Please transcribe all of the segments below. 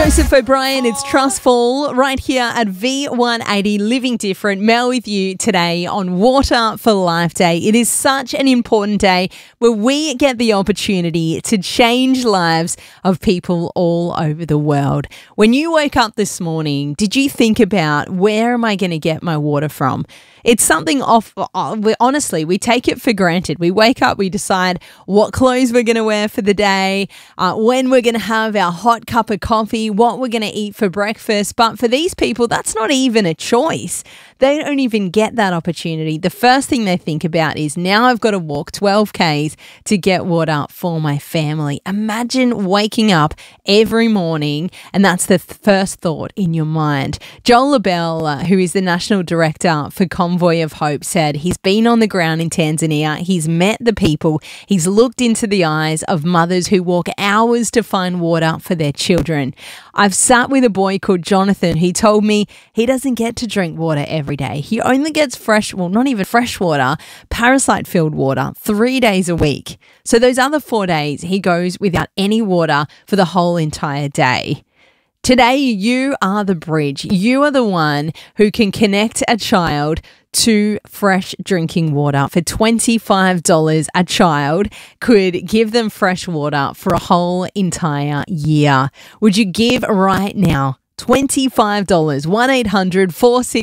Joseph O'Brien, it's Trustful right here at V180 Living Different. Mel with you today on Water for Life Day. It is such an important day where we get the opportunity to change lives of people all over the world. When you woke up this morning, did you think about where am I going to get my water from? It's something honestly, we take it for granted. We wake up, we decide what clothes we're going to wear for the day, when we're going to have our hot cup of coffee, what we're going to eat for breakfast. But for these people, that's not even a choice. They don't even get that opportunity. The first thing they think about is, now I've got to walk 12 Ks to get water for my family. Imagine waking up every morning and that's the first thought in your mind. Joel LaBelle, who is the National Director for Convoy of Hope, said he's been on the ground in Tanzania. He's met the people. He's looked into the eyes of mothers who walk hours to find water for their children. I've sat with a boy called Jonathan. He told me he doesn't get to drink water every day. He only gets not even fresh water, parasite-filled water 3 days a week. So those other 4 days, he goes without any water for the whole entire day. Today, you are the bridge. You are the one who can connect a child to fresh drinking water. For $25, a child could give them fresh water for a whole entire year. Would you give right now? $25,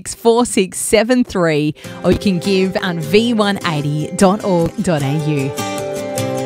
1-800-464673, or you can give on v180.org.au.